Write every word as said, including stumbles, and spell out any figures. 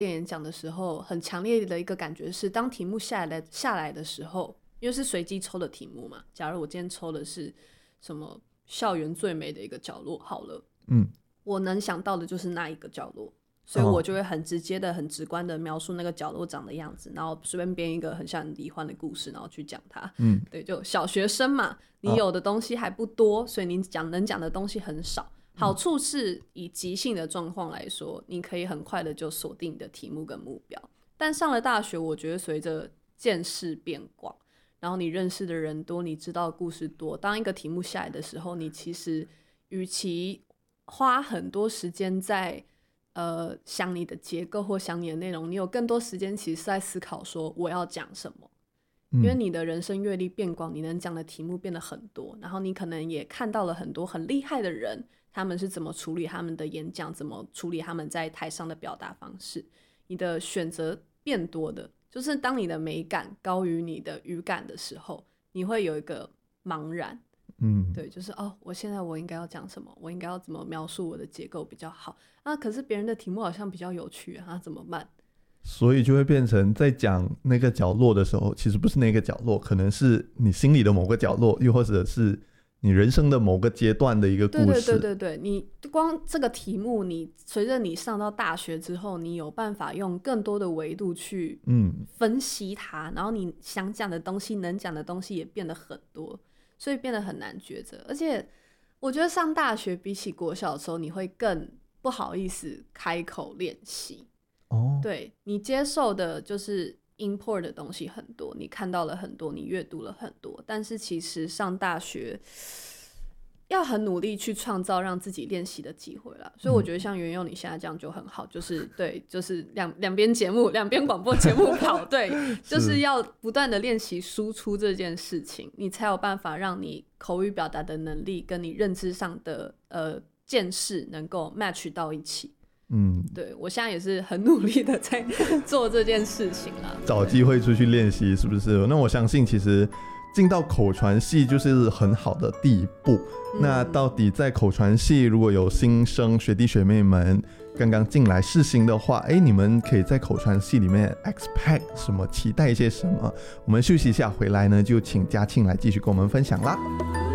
练演讲的时候很强烈的一个感觉是，当题目下来下来的时候，因为是随机抽的题目嘛，假如我今天抽的是什么校园最美的一个角落好了，嗯，我能想到的就是那一个角落，所以我就会很直接的很直观的描述那个角落长的样子，然后随便编一个很像罹患的故事然后去讲它。嗯，对，就小学生嘛，你有的东西还不多，所以你讲能讲的东西很少。好处是以即兴的状况来说，你可以很快的就锁定你的题目跟目标。但上了大学，我觉得随着见识变广，然后你认识的人多，你知道的故事多，当一个题目下来的时候，你其实与其花很多时间在呃想你的结构或想你的内容，你有更多时间其实是在思考说我要讲什么。因为你的人生阅历变广，你能讲的题目变得很多，然后你可能也看到了很多很厉害的人，他们是怎么处理他们的演讲，怎么处理他们在台上的表达方式，你的选择变多的，就是当你的美感高于你的语感的时候，你会有一个茫然。嗯，对，就是哦，我现在我应该要讲什么，我应该要怎么描述我的结构比较好啊？可是别人的题目好像比较有趣啊，怎么办？ 所以就会变成在讲那个角落的时候，其实不是那个角落，可能是你心里的某个角落，又或者是你人生的某个阶段的一个故事。 对对对对对，你光这个题目，你随着你上到大学之后，你有办法用更多的维度去分析它，嗯，然后你想讲的东西能讲的东西也变得很多，所以变得很难抉择。而且我觉得上大学比起国小的时候，你会更不好意思开口练习。Oh. 对，你接受的就是 import 的东西很多，你看到了很多，你阅读了很多，但是其实上大学要很努力去创造让自己练习的机会啦。所以我觉得像元佑你现在这样就很好，就是对，就是两两边节目两边广播节目跑，对，就是要不断的练习输出这件事情，你才有办法让你口语表达的能力跟你认知上的呃见识能够 match 到一起。嗯，对，我现在也是很努力的在做这件事情啦， 找机会出去练习，是不是？那我相信其实进到口传系就是很好的第一步。嗯，那到底在口传系如果有新生学弟学妹们刚刚进来试行的话，哎，你们可以在口传系里面 expect 什么，期待一些什么？我们休息一下，回来呢就请嘉庆来继续跟我们分享啦。